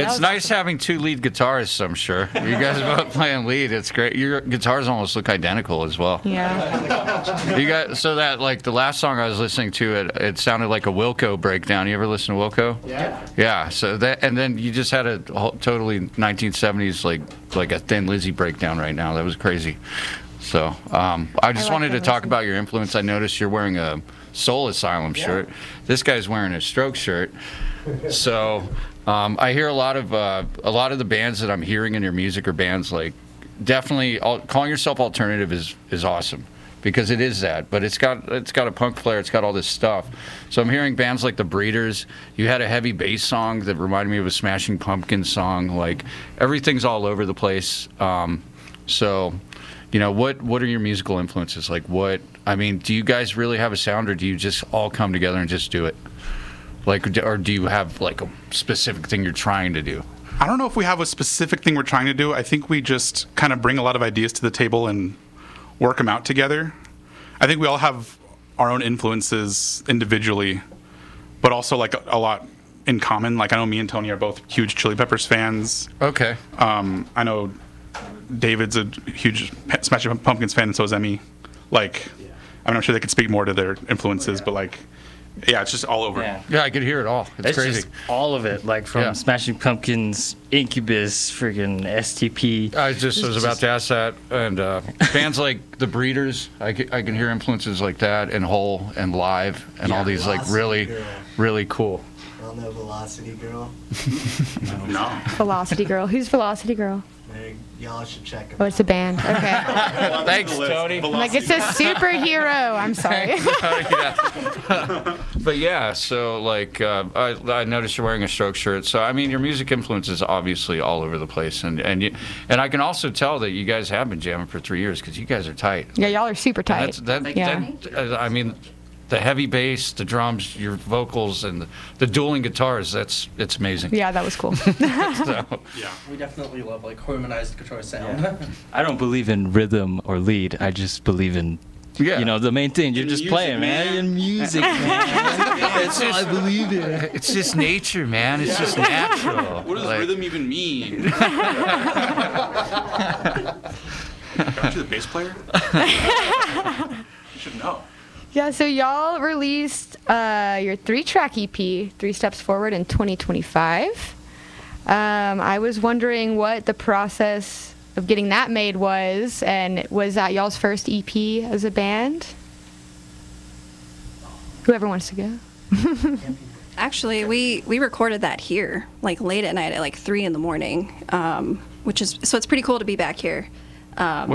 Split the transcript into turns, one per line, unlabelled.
It's nice having two lead guitarists, I'm sure. You guys both playing lead. It's great. Your guitars almost look identical as well.
Yeah.
You got so that like the last song I was listening to, it sounded like a Wilco breakdown. You ever listen to Wilco?
Yeah.
Yeah. So that, and then you just had a totally 1970s like a Thin Lizzy breakdown right now. That was crazy. So I just wanted to talk about your influence. I noticed you're wearing a Soul Asylum shirt. This guy's wearing a Stroke shirt. So I hear a lot of the bands that I'm hearing in your music are bands like definitely calling yourself alternative is awesome because it is that, but it's got a punk flair, it's got all this stuff. So I'm hearing bands like the Breeders. You had a heavy bass song that reminded me of a Smashing Pumpkins song. Like everything's all over the place. So you know, what are your musical influences? Like do you guys really have a sound, or do you just all come together and just do it? Like, or do you have like a specific thing you're trying to do?
I don't know if we have a specific thing we're trying to do. I think we just kind of bring a lot of ideas to the table and work them out together. I think we all have our own influences individually, but also like a lot in common. Like I know me and Tony are both huge Chili Peppers fans.
Okay.
I know David's a huge Smashing Pumpkins fan, and so is Emmy. Like, I'm not sure they could speak more to their influences, but like, yeah, it's just all over.
Yeah, I could hear it all. It's crazy.
Just all of it, like from Smashing Pumpkins, Incubus, friggin' STP.
I was about to ask that, and bands like the Breeders, I can hear influences like that, and Hole, and Live, and all these like really cool.
Y'all know Velocity Girl?
No.
Velocity Girl. Who's Velocity Girl?
Y'all should check them
Oh, it's a band. Okay.
Thanks, Tony.
I'm like, it's a superhero. I'm sorry.
But yeah, so like I noticed you're wearing a Stroke shirt. So I mean, your music influence is obviously all over the place, and I can also tell that you guys have been jamming for 3 years because you guys are tight.
Yeah, y'all are super tight.
I mean, the heavy bass, the drums, your vocals, and the dueling guitars, it's amazing.
Yeah, that was cool.
So,
Yeah, we definitely love like harmonized guitar sound.
Yeah. I don't believe in rhythm or lead. I just believe in, you know, the main thing. You're just playing, man. In music, man.
it's just, I believe in. It's just nature, man. It's just natural.
What does rhythm even mean? Aren't you the bass player? You should know.
Yeah, so y'all released your 3-track EP, 3 Steps Forward, in 2025. I was wondering what the process of getting that made was, and was that y'all's first EP as a band? Whoever wants to go.
Actually, we recorded that here, like late at night at like 3 in the morning, which is, so it's pretty cool to be back here.